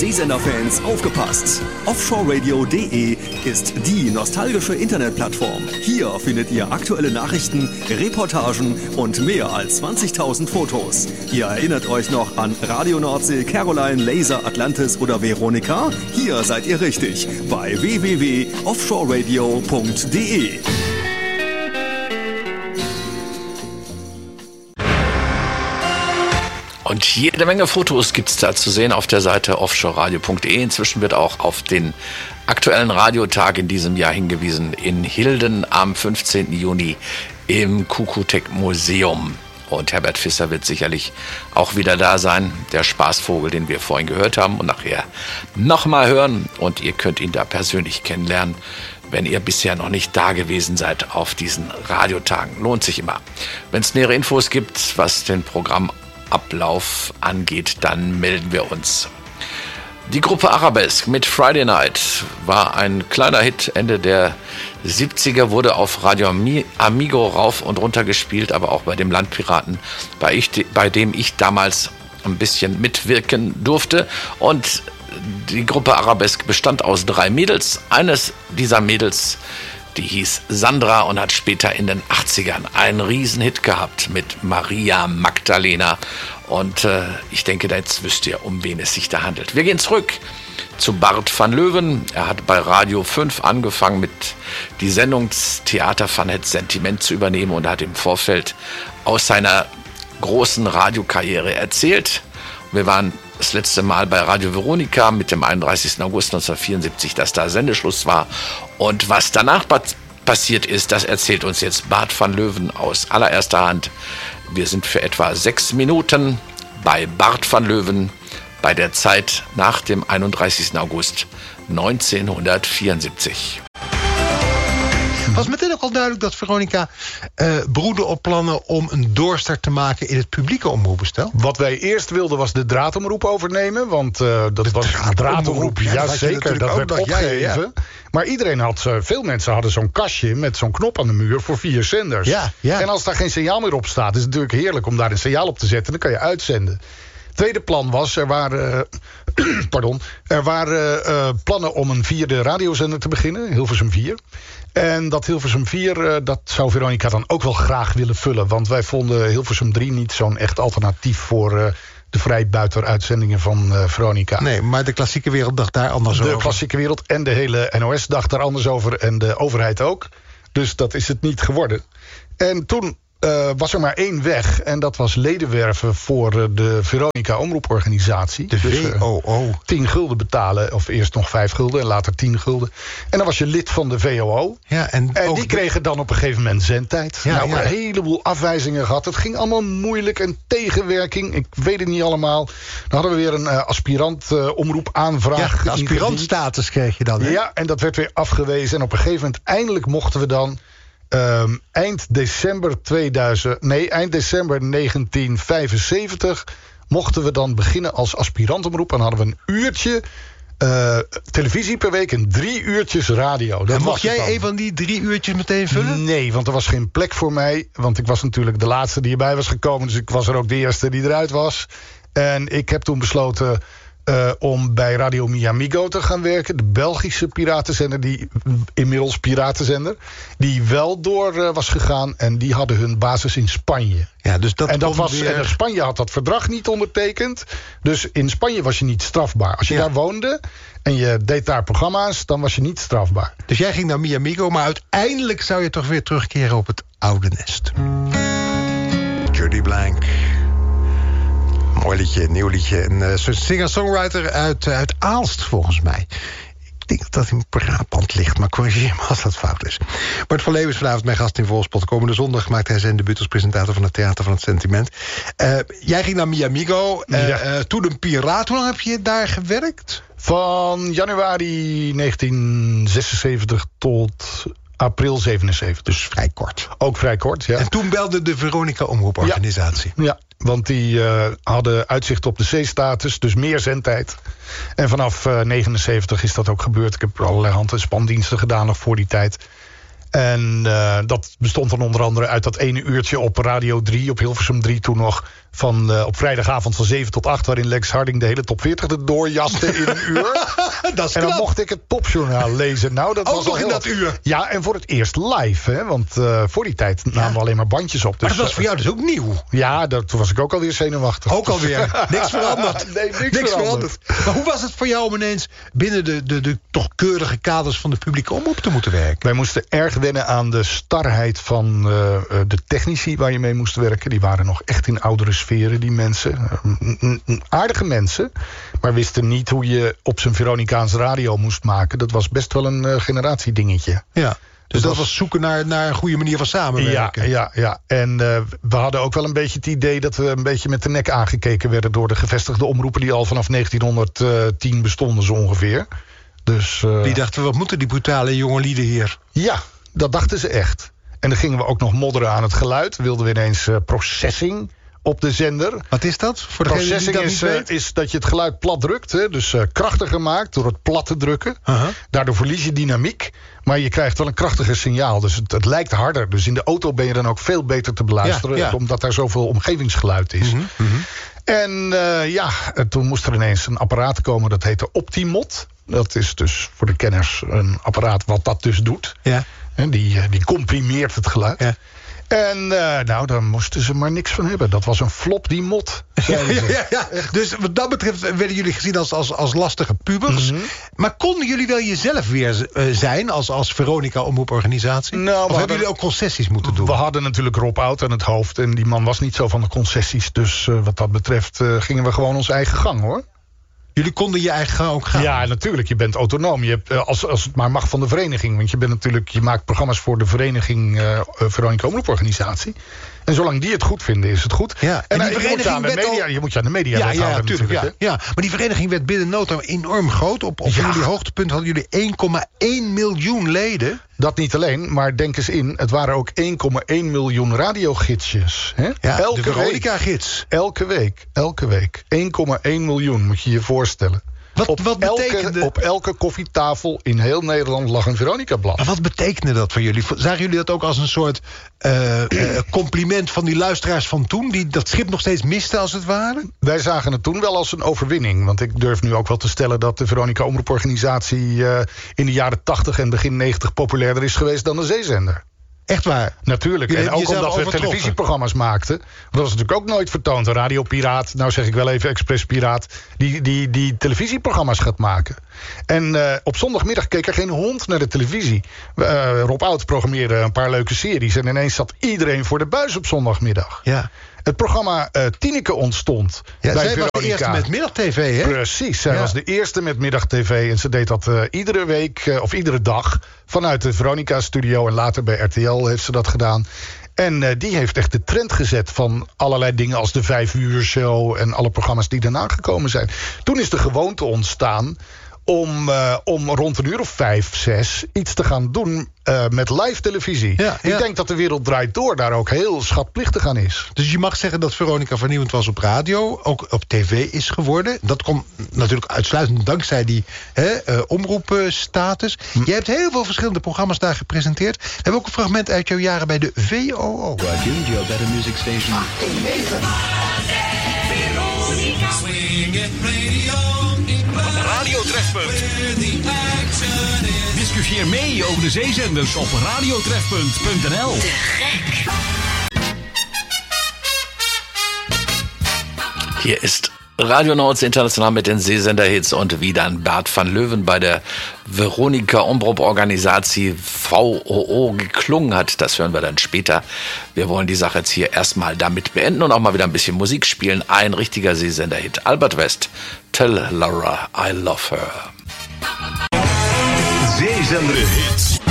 Seesenderfans, aufgepasst! Offshoreradio.de ist die nostalgische Internetplattform. Hier findet ihr aktuelle Nachrichten, Reportagen und mehr als 20.000 Fotos. Ihr erinnert euch noch an Radio Nordsee, Caroline, Laser, Atlantis oder Veronika? Hier seid ihr richtig bei www.offshoreradio.de. Und jede Menge Fotos gibt es da zu sehen auf der Seite offshoreradio.de. Inzwischen wird auch auf den aktuellen Radiotag in diesem Jahr hingewiesen in Hilden am 15. Juni im Kukutek-Museum. Und Herbert Visser wird sicherlich auch wieder da sein, der Spaßvogel, den wir vorhin gehört haben und nachher nochmal hören. Und ihr könnt ihn da persönlich kennenlernen, wenn ihr bisher noch nicht da gewesen seid auf diesen Radiotagen. Lohnt sich immer. Wenn es nähere Infos gibt, was den Programmablauf angeht, dann melden wir uns. Die Gruppe Arabesque mit Friday Night war ein kleiner Hit Ende der 70er, wurde auf Radio Amigo rauf und runter gespielt, aber auch bei dem Landpiraten, bei dem ich damals ein bisschen mitwirken durfte. Und die Gruppe Arabesque bestand aus 3 Mädels. Eines dieser Mädels, die hieß Sandra und hat später in den 80ern einen Riesenhit gehabt mit Maria Magdalena. Und ich denke, jetzt wisst ihr, um wen es sich da handelt. Wir gehen zurück zu Bart van Leeuwen. Er hat bei Radio 5 angefangen, mit die Sendung Theater van het Sentiment zu übernehmen und hat im Vorfeld aus seiner großen Radiokarriere erzählt. Wir waren das letzte Mal bei Radio Veronika mit dem 31. August 1974, dass da Sendeschluss war. Und was danach passiert ist, das erzählt uns jetzt Bart van Leeuwen aus allererster Hand. Wir sind für etwa 6 Minuten bei Bart van Leeuwen bei der Zeit nach dem 31. August 1974. Was meteen ook al duidelijk dat Veronica broedde op plannen om een doorstart te maken in het publieke omroepenstel? Wat wij eerst wilden was de draadomroep overnemen, want dat was een draadomroep. Ja, zeker, dat werd opgegeven. Ja. Maar iedereen had, veel mensen hadden zo'n kastje met zo'n knop aan de muur voor 4 zenders. Ja. En als daar geen signaal meer op staat, is het natuurlijk heerlijk om daar een signaal op te zetten. Dan kan je uitzenden. Tweede plan was, er waren plannen om een 4e radiozender te beginnen, Hilversum 4. En dat Hilversum 4, dat zou Veronica dan ook wel graag willen vullen. Want wij vonden Hilversum 3 niet zo'n echt alternatief voor de vrijbuiteruitzendingen van Veronica. Nee, maar de klassieke wereld dacht daar anders over. De klassieke wereld en de hele NOS dacht daar anders over. En de overheid ook. Dus dat is het niet geworden. En toen was er maar 1 weg. En dat was ledenwerven voor de Veronica omroeporganisatie. De VOO. 10 gulden betalen. Of eerst nog 5 gulden en later 10 gulden. En dan was je lid van de VOO. Ja, en die kregen dan op een gegeven moment zendtijd. Ja, een heleboel afwijzingen gehad. Het ging allemaal moeilijk en tegenwerking. Ik weet het niet allemaal. Dan hadden we weer een aspirant-omroepaanvraag. Ja, de aspirantstatus kreeg je dan. Hè? Ja, en dat werd weer afgewezen. En op een gegeven moment eindelijk mochten we dan eind december 1975 mochten we dan beginnen als aspirantomroep. En hadden we een uurtje televisie per week en 3 uurtjes radio. En mocht jij een van die 3 uurtjes meteen vullen? Nee, want er was geen plek voor mij. Want ik was natuurlijk de laatste die erbij was gekomen. Dus ik was er ook de eerste die eruit was. En ik heb toen besloten om bij Radio Mi Amigo te gaan werken. De Belgische piratenzender, die inmiddels piratenzender, die wel door was gegaan. En die hadden hun basis in Spanje. Ja, dus en Spanje had dat verdrag niet ondertekend. Dus in Spanje was je niet strafbaar. Als je daar woonde en je deed daar programma's, dan was je niet strafbaar. Dus jij ging naar Mi Amigo, maar uiteindelijk zou je toch weer terugkeren op het oude nest. Judy Blank. Mooi liedje, nieuw liedje. Een singer-songwriter uit Aalst, volgens mij. Ik denk dat in Brabant ligt, maar corrigeer me als dat fout is. Bart van Leeuwen is vanavond mijn gast in Volkspot. Komende zondag maakt hij zijn debuut als presentator van het Theater van het Sentiment. Jij ging naar Mi Amigo. Toen een piraat. Hoe lang heb je daar gewerkt? Van januari 1976 tot april 77. Dus vrij kort. Ook vrij kort, ja. En toen belde de Veronica Omroeporganisatie. Ja, want die hadden uitzicht op de C-status, dus meer zendtijd. En vanaf 79 is dat ook gebeurd. Ik heb allerlei hand- en spandiensten gedaan nog voor die tijd. En dat bestond dan onder andere uit dat ene uurtje op Radio 3, op Hilversum 3 toen nog, op vrijdagavond van 7 tot 8... waarin Lex Harding de hele top 40 erdoor jaste in een uur. Dat is en dan mocht ik het popjournaal lezen. Nou, dat was nog al in heel dat uur? Ja, en voor het eerst live. Hè? Want voor die tijd namen we alleen maar bandjes op. Dus, Maar dat was voor jou dus ook nieuw? Ja, toen was ik ook alweer zenuwachtig. Ook alweer. Niks veranderd. Nee, niks veranderd. Maar hoe was het voor jou om ineens binnen de toch keurige kaders van de publieke omroep te moeten werken? Wij moesten erg wennen aan de starheid van de technici waar je mee moest werken. Die waren nog echt in oudere sferen, die mensen. Aardige mensen, maar wisten niet hoe je op zijn Veronicaans radio moest maken. Dat was best wel een generatiedingetje. Ja. Dus dat was zoeken naar een goede manier van samenwerken. Ja. En we hadden ook wel een beetje het idee dat we een beetje met de nek aangekeken werden door de gevestigde omroepen die al vanaf 1910 bestonden zo ongeveer. Dus, die dachten, wat moeten die brutale jonge lieden hier? Ja, dat dachten ze echt. En dan gingen we ook nog modderen aan het geluid. Wilden we ineens processing op de zender. Wat is dat? Voor processing is dat je het geluid plat drukt. Hè? Dus krachtiger maakt door het plat te drukken. Daardoor verlies je dynamiek. Maar je krijgt wel een krachtiger signaal. Dus het lijkt harder. Dus in de auto ben je dan ook veel beter te beluisteren. Omdat daar zoveel omgevingsgeluid is. En toen moest er ineens een apparaat komen. Dat heette Optimod. Dat is dus voor de kenners een apparaat wat dat dus doet. Ja. En die comprimeert het geluid. Ja. En daar moesten ze maar niks van hebben. Dat was een flop, die mod. Ja. Dus wat dat betreft werden jullie gezien als lastige pubers. Maar konden jullie wel jezelf weer zijn als Veronica omroeporganisatie? Nou, of hebben jullie ook concessies moeten doen? We hadden natuurlijk Rob Oud aan het hoofd. En die man was niet zo van de concessies. Dus wat dat betreft gingen we gewoon onze eigen gang, hoor. Jullie konden je eigen gang ook gaan? Ja, natuurlijk. Je bent autonoom. Je hebt, als het maar mag van de vereniging. Want je maakt programma's voor de vereniging Veronica Omroeporganisatie. En zolang die het goed vinden, is het goed. Ja. En die vereniging je moet je aan de media houden natuurlijk. Ja. Maar die vereniging werd binnen no time enorm groot. Op jullie hoogtepunt hadden jullie 1,1 miljoen leden. Dat niet alleen, maar denk eens in, het waren ook 1,1 miljoen radiogidsjes. Hè? Ja, de Veronica-gids. Elke week. 1,1 miljoen, moet je je voorstellen. Wat betekende... Op elke koffietafel in heel Nederland lag een Veronica-blad. Maar wat betekende dat voor jullie? Zagen jullie dat ook als een soort compliment van die luisteraars van toen, die dat schip nog steeds misten als het ware? Wij zagen het toen wel als een overwinning. Want ik durf nu ook wel te stellen dat de Veronica Omroeporganisatie in de jaren 80 en begin 90 populairder is geweest dan de zeezender. Echt waar? Natuurlijk. En ook omdat we televisieprogramma's maakten. Dat was natuurlijk ook nooit vertoond. Een radiopiraat, nou zeg ik wel even expresspiraat, die televisieprogramma's gaat maken. En op zondagmiddag keek er geen hond naar de televisie. Rob Oud programmeerde een paar leuke series. En ineens zat iedereen voor de buis op zondagmiddag. Ja. Het programma Tineke ontstond bij Veronica. Zij was de eerste met middagtv, hè? Precies, zij was de eerste met middagtv. En ze deed dat iedere week, of iedere dag, vanuit de Veronica-studio. En later bij RTL heeft ze dat gedaan. En die heeft echt de trend gezet van allerlei dingen als de 5 uur show en alle programma's die daarna gekomen zijn. Toen is de gewoonte ontstaan om rond een uur of 5, 6 iets te gaan doen met live televisie. Ja. Ik denk dat de wereld draait door daar ook heel schatplichtig aan is. Dus je mag zeggen dat Veronica vernieuwend was op radio, ook op tv is geworden. Dat komt natuurlijk uitsluitend dankzij die omroepstatus. Je hebt heel veel verschillende programma's daar gepresenteerd. We hebben ook een fragment uit jouw jaren bij de VOO. Your Better Music Station. Radio Trefpunt. Discussieer mee over de zeezenders op radiotrefpunt.nl. Te gek. Hier ist Radio Nords international mit den Seesenderhits und wie dann Bert van Leeuwen bei der Veronica Omroep-Organisatie VOO geklungen hat. Das hören wir dann später. Wir wollen die Sache jetzt hier erstmal damit beenden und auch mal wieder ein bisschen Musik spielen. Ein richtiger Seesenderhit. Albert West, Tell Laura I Love Her. Zeezenderhits.